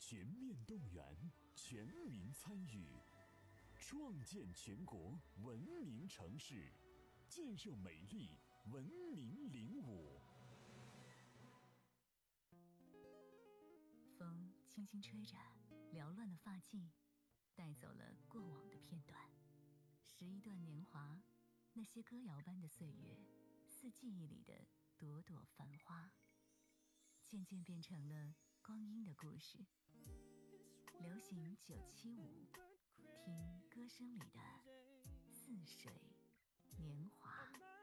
全面动员，全民参与，创建全国文明城市，建设美丽文明领舞。 风轻轻吹着缭乱的发髻，带走了过往的片段，拾一段年华，那些歌谣般的岁月，似记忆里的朵朵繁花，渐渐变成了光阴的故事。流行975，听歌声里的似水年华。